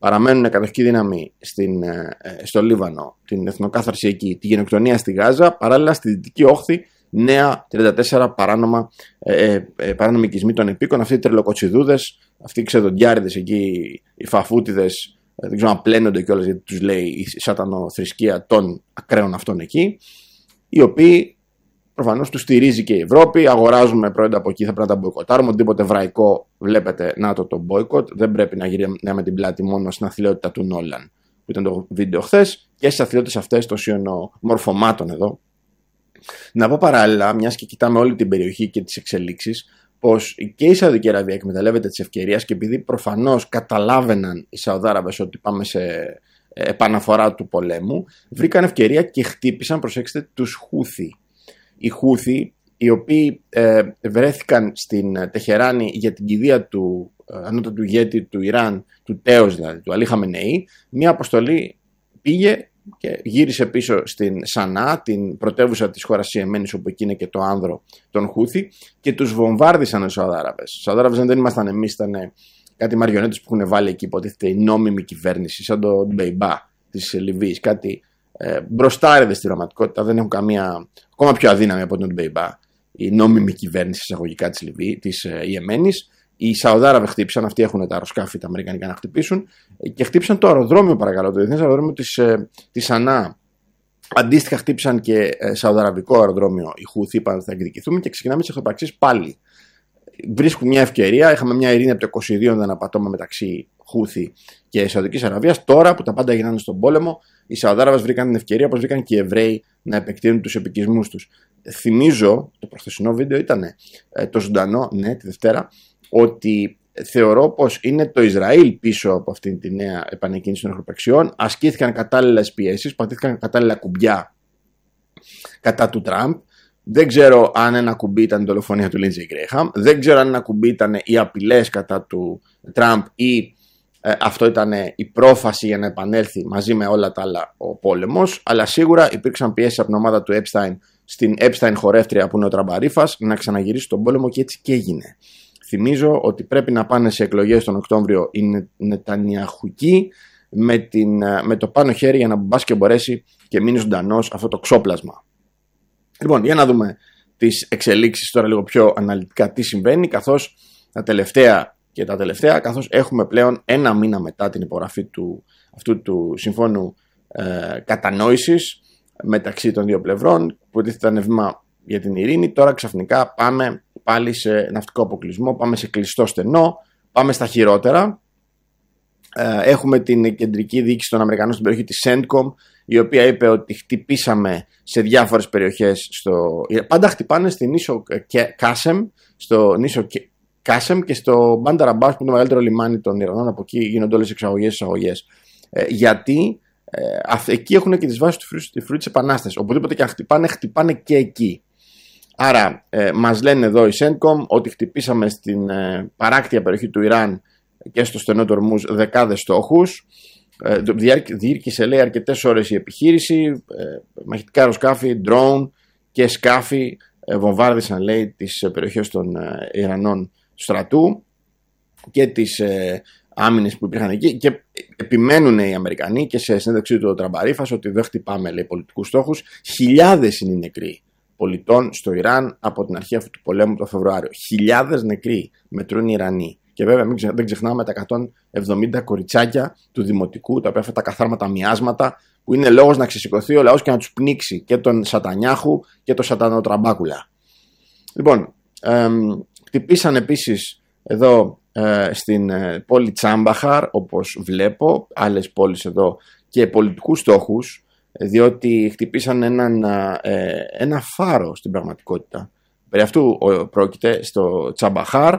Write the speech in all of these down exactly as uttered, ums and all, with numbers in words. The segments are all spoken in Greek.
παραμένουν κατοχική δύναμη στην, στο Λίβανο, την εθνοκάθαρση εκεί, τη γενοκτονία στη Γάζα, παράλληλα στη Δυτική Όχθη νέα τριάντα τέσσερα παράνομα, ε, ε, παράνομοι οικισμοί των επίκων, αυτοί οι τρελοκοτσιδούδες, αυτοί οι ξεδοντιάριδες εκεί, οι φαφούτιδες, δεν ξέρω αν πλένονται κιόλας γιατί τους λέει η σατανοθρησκεία των ακραίων αυτών εκεί, οι οποίοι προφανώς τους στηρίζει και η Ευρώπη, αγοράζουμε προϊόντα από εκεί, θα πρέπει να τα μποϊκοτάρουμε, οτιδήποτε εβραϊκό βλέπετε, να το το μποϊκοτ, δεν πρέπει να γυρνάμε την πλάτη μόνο στην αθλειότητα του Νόλαν, που ήταν το βίντεο χθες, και στις αθλειότητες αυτές των σιωνομορφωμάτων εδώ. Να πω παράλληλα, μιας και κοιτάμε όλη την περιοχή και τις εξελίξεις, πως και η Σαουδική Αραβία εκμεταλλεύεται τις ευκαιρίες και επειδή προφανώς καταλάβαιναν οι Σαουδάραβες ότι πάμε σε επαναφορά του πολέμου, βρήκαν ευκαιρία και χτύπησαν, προσέξτε, τους Χούθι. Οι Χούθι, οι οποίοι ε, βρέθηκαν στην Τεχεράνη για την κηδεία του ε, ανώτατου ηγέτη του Ιράν, του τέος δηλαδή, του Αλή Χαμενεή, μια αποστολή πήγε και γύρισε πίσω στην Σανά, την πρωτεύουσα της χώρας Ιεμένης, όπου εκεί είναι και το άνδρο των Χούθι, και τους βομβάρδισαν οι Σαουδάραβες. Οι Σαουδάραβες δεν ήμασταν εμείς, ήταν κάτι μαριονέτες που έχουν βάλει εκεί, υποτίθεται η νόμιμη κυβέρνηση, σαν το Μπεϊμπά της Λιβύης, κάτι ε, μπροστάριδες στη πραγματικότητα, δεν έχουν καμία, ακόμα πιο αδύναμη από τον Μπεϊμπά, η νόμιμη κυβέρνηση εισαγωγικά της, Λιβύη, της ε, Ιεμένης. Οι Σαουδάραβες χτύπησαν, αυτοί έχουν τα αεροσκάφη, τα αμερικανικά να χτυπήσουν, και χτύπησαν το αεροδρόμιο, παρακαλώ, το διεθνές αεροδρόμιο της, ε, της Σανά. Αντίστοιχα, χτύπησαν και ε, σαουδαραβικό αεροδρόμιο οι Χούθι, είπαν ότι θα εκδικηθούμε, και ξεκινάμε τις εχθροπραξίες πάλι. Βρίσκουν μια ευκαιρία, είχαμε μια ειρήνη από το είκοσι δύο, δεν απατώμε, μεταξύ Χούθι και Σαουδικής Αραβίας. Τώρα που τα πάντα γίνανε στον πόλεμο, οι Σαουδάραβες βρήκαν την ευκαιρία, όπως βρήκαν και οι Εβραίοι, να επεκτείνουν τους επικισμούς τους. Θυμίζω, το προχθεσινό βίντεο ήταν ε, το ζωντανό, ναι, τη Δευτέρα, ότι θεωρώ πως είναι το Ισραήλ πίσω από αυτήν τη νέα επανεκκίνηση των εχθροπραξιών. Ασκήθηκαν κατάλληλες πιέσεις, πατήθηκαν κατάλληλα κουμπιά κατά του Τραμπ. Δεν ξέρω αν ένα κουμπί ήταν η δολοφονία του Λίντζεϊ Γκρέιχαμ. Δεν ξέρω αν ένα κουμπί ήταν οι απειλές κατά του Τραμπ ή ε, αυτό ήταν η πρόφαση για να επανέλθει μαζί με όλα τα άλλα ο πόλεμος. Αλλά σίγουρα υπήρξαν πιέσεις από την ομάδα του Epstein στην Epstein χορεύτρια που είναι ο Τραμπαρίφας να ξαναγυρίσει τον πόλεμο, και έτσι και έγινε. Θυμίζω ότι πρέπει να πάνε σε εκλογές τον Οκτώβριο οι Νετανιαχουκοί με, την, με το πάνω χέρι για να μπας και μπορέσει και μείνει ζωντανός αυτό το ξόπλασμα. Λοιπόν, για να δούμε τις εξελίξεις τώρα λίγο πιο αναλυτικά τι συμβαίνει, καθώς τα τελευταία και τα τελευταία, καθώς έχουμε πλέον ένα μήνα μετά την υπογραφή του, αυτού του συμφώνου ε, κατανόησης μεταξύ των δύο πλευρών, που ήταν βήμα για την ειρήνη. Τώρα ξαφνικά πάμε πάλι σε ναυτικό αποκλεισμό, πάμε σε κλειστό στενό, πάμε στα χειρότερα. Ε, έχουμε την κεντρική διοίκηση των Αμερικανών στην περιοχή της CENTCOM, η οποία είπε ότι χτυπήσαμε σε διάφορες περιοχές. Στο... Πάντα χτυπάνε στην νήσο Κάσεμ, στο νήσο Κάσεμ και στο Μπάνταρ Αμπάς, που είναι το μεγαλύτερο λιμάνι των Ιρανών. Από εκεί γίνονται όλες οι εξαγωγές εισαγωγές. Ε, γιατί ε, εκεί έχουν και τις βάσεις του φρουρού της Επανάστασης. Οπουδήποτε και αν χτυπάνε, χτυπάνε και εκεί. Άρα ε, μας λένε εδώ η CENTCOM ότι χτυπήσαμε στην ε, παράκτια περιοχή του Ιράν και στο στενό του Ορμούζ δεκάδες στόχους. Ε, διήρκησε, λέει, αρκετές ώρες η επιχείρηση. Ε, μαχητικά αεροσκάφη, drone και σκάφη ε, βομβάρδισαν, λέει, τις περιοχές των ε, Ιρανών στρατού και τις ε, άμυνες που υπήρχαν εκεί, και επιμένουν οι Αμερικανοί και σε συνέντευξή του ο Τραμπαρίφας ότι δεν χτυπάμε, λέει, πολιτικούς στόχους. Χιλιάδες είναι οι νεκροί πολιτών στο Ιράν από την αρχή αυτού του πολέμου το Φεβρουάριο. Χιλιάδες νεκροί μετρούν οι Ιρανοί. Και βέβαια μην ξε, δεν ξεχνάμε τα εκατόν εβδομήντα κοριτσάκια του Δημοτικού, τα οποία αυτά τα καθάρματα μοιάσματα, που είναι λόγος να ξεσηκωθεί ο λαός και να τους πνίξει και τον Σατανιάχου και τον Σατανοτραμπάκουλα. Λοιπόν, ε, χτυπήσαν επίσης εδώ ε, στην ε, πόλη Τσάμπαχαρ, όπως βλέπω, άλλες πόλεις εδώ, και πολιτικούς στόχους, διότι χτυπήσαν έναν, ε, ένα φάρο στην πραγματικότητα. Περί αυτού πρόκειται στο Τσάμπαχαρ.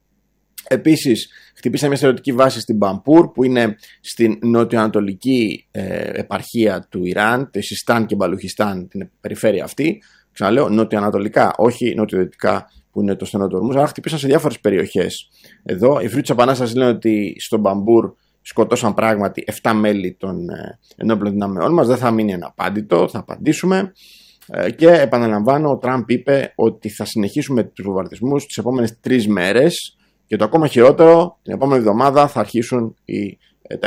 Επίσης χτυπήσαν μια στρατιωτική βάση στην Μπαμπούρ, που είναι στην νοτιοανατολική ε, επαρχία του Ιράν, το Sistan και Μπαλουχιστάν, την περιφέρεια αυτή. Ξαναλέω, νοτιοανατολικά, όχι νοτιοδυτικά, που είναι το στενό του Ορμούζ. Άρα χτυπήσαν σε διάφορες περιοχές. Εδώ οι φρουροί της Επανάστασης λένε ότι στο Μπαμπούρ σκοτώσαν πράγματι επτά μέλη των ε, ενόπλων δυνάμεών μας. Δεν θα μείνει αναπάντητο, θα απαντήσουμε. Ε, και επαναλαμβάνω, ο Τραμπ είπε ότι θα συνεχίσουμε τους βομβαρδισμούς τις επόμενες τρεις μέρες. Και το ακόμα χειρότερο, την επόμενη εβδομάδα θα αρχίσουν οι